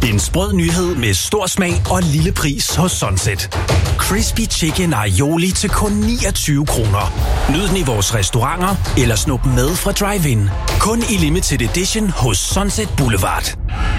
En sprød nyhed med stor smag og lille pris hos Sunset. Crispy Chicken Aioli til kun 29 kroner. Nyd den i vores restauranter eller snup med fra drive-in. Kun i limited edition hos Sunset Boulevard.